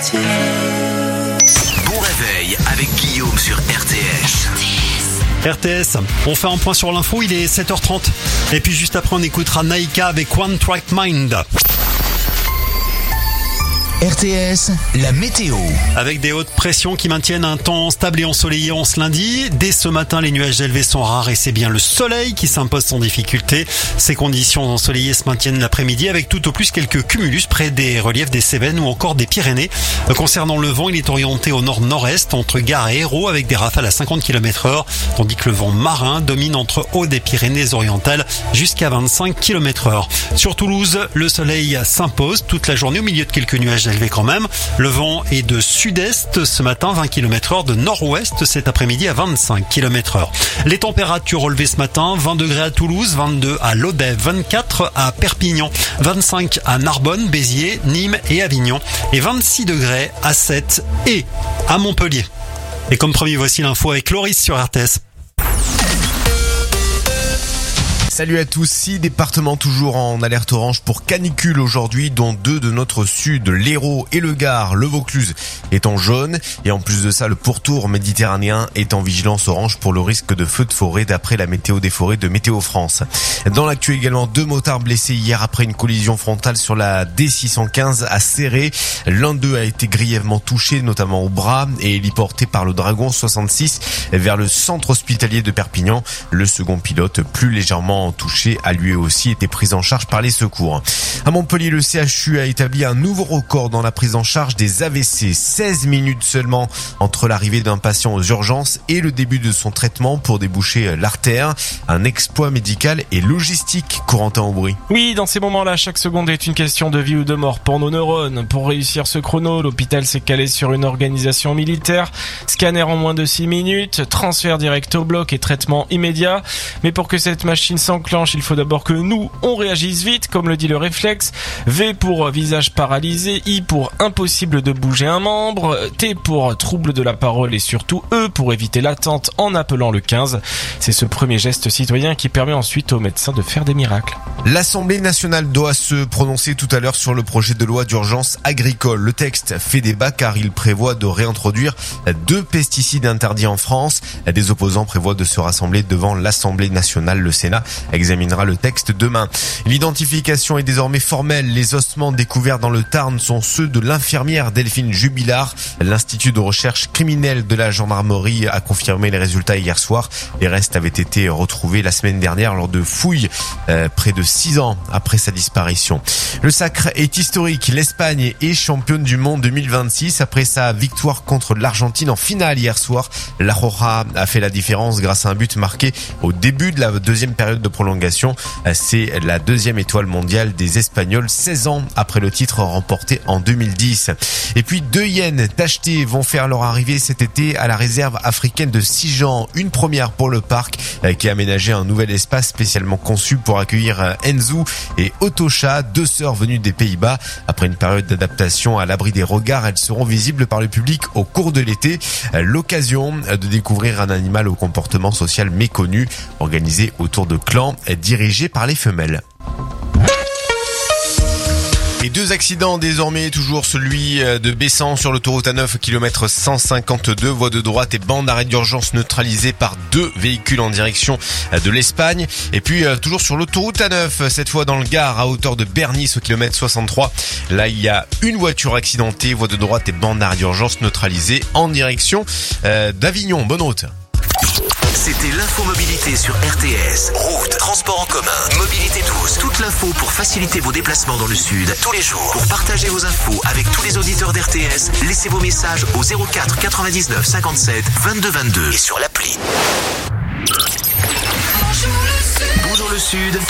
Bon réveil avec Guillaume sur RTS. RTS, on fait un point sur l'info, il est 7h30. Et puis juste après, on écoutera Naïka avec One Track Mind. RTS, la météo. Avec des hautes pressions qui maintiennent un temps stable et ensoleillé en ce lundi. Dès ce matin, les nuages élevés sont rares et c'est bien le soleil qui s'impose sans difficulté. Ces conditions ensoleillées se maintiennent l'après-midi avec tout au plus quelques cumulus près des reliefs des Cévennes ou encore des Pyrénées. Concernant le vent, il est orienté au nord-nord-est entre Gare et Hérault avec des rafales à 50 km/h, tandis que le vent marin domine entre Haut des Pyrénées-Orientales jusqu'à 25 km/h. Sur Toulouse, le soleil s'impose toute la journée au milieu de quelques nuages élevé quand même. Le vent est de sud-est ce matin, 20 km/h, de nord-ouest cet après-midi à 25 km/h. Les températures relevées ce matin, 20 degrés à Toulouse, 22 à Lodève, 24 à Perpignan, 25 à Narbonne, Béziers, Nîmes et Avignon et 26 degrés à Sète et à Montpellier. Et comme promis, voici l'info avec Loris sur RTS. Salut à tous, 6 départements toujours en alerte orange pour canicule aujourd'hui, dont 2 de notre sud, l'Hérault et le Gard. Le Vaucluse est en jaune et en plus de ça, le pourtour méditerranéen est en vigilance orange pour le risque de feux de forêt d'après la météo des forêts de Météo France. Dans l'actu également, 2 motards blessés hier après une collision frontale sur la D615 à Céré. L'un d'eux a été grièvement touché, notamment au bras, et héliporté par le Dragon 66 vers le centre hospitalier de Perpignan. Le second pilote, plus légèrement touché, a lui aussi été pris en charge par les secours. À Montpellier, le CHU a établi un nouveau record dans la prise en charge des AVC. 16 minutes seulement entre l'arrivée d'un patient aux urgences et le début de son traitement pour déboucher l'artère. Un exploit médical et logistique, Corentin Aubry. Oui, dans ces moments-là, chaque seconde est une question de vie ou de mort pour nos neurones. Pour réussir ce chrono, l'hôpital s'est calé sur une organisation militaire. Scanner en moins de 6 minutes, transfert direct au bloc et traitement immédiat. Mais pour que cette machine s'enclenche, il faut d'abord que nous, on réagisse vite, comme le dit le réflexe. V pour visage paralysé, I pour impossible de bouger un membre, T pour trouble de la parole et surtout E pour éviter l'attente en appelant le 15. C'est ce premier geste citoyen qui permet ensuite aux médecins de faire des miracles. L'Assemblée nationale doit se prononcer tout à l'heure sur le projet de loi d'urgence agricole. Le texte fait débat car il prévoit de réintroduire 2 pesticides interdits en France. Des opposants prévoient de se rassembler devant l'Assemblée nationale. Le Sénat examinera le texte demain. L'identification est désormais formelle. Les ossements découverts dans le Tarn sont ceux de l'infirmière Delphine Jubilard. L'Institut de recherche criminelle de la gendarmerie a confirmé les résultats hier soir. Les restes avaient été retrouvés la semaine dernière lors de fouilles près de 6 ans après sa disparition. Le sacre est historique. L'Espagne est championne du monde 2026 après sa victoire contre l'Argentine en finale hier soir. La Roja a fait la différence grâce à un but marqué au début de la deuxième période de prolongation. C'est la 2e étoile mondiale des Espagnols, 16 ans après le titre remporté en 2010. Et puis 2 hyènes tachetées vont faire leur arrivée cet été à la réserve africaine de Sijan. Une première pour le parc qui a aménagé un nouvel espace spécialement conçu pour accueillir Enzu et Otosha, 2 sœurs venues des Pays-Bas. Après une période d'adaptation à l'abri des regards, elles seront visibles par le public au cours de l'été. L'occasion de découvrir un animal au comportement social méconnu, organisé autour de clans dirigés par les femelles. Et 2 accidents désormais, toujours celui de Bessan sur l'autoroute A9, kilomètre 152, voie de droite et bande d'arrêt d'urgence neutralisée par 2 véhicules en direction de l'Espagne. Et puis toujours sur l'autoroute A9, cette fois dans le Gard, à hauteur de Bernis au kilomètre 63. Là, il y a une voiture accidentée, voie de droite et bande d'arrêt d'urgence neutralisée en direction d'Avignon. Bonne route. C'était l'infomobilité sur RTS. Route, transport en commun, mobilité douce. Toute l'info pour faciliter vos déplacements dans le sud tous les jours. Pour partager vos infos avec tous les auditeurs d'RTS, laissez vos messages au 04 99 57 22 22 et sur l'appli. Bonjour le Sud,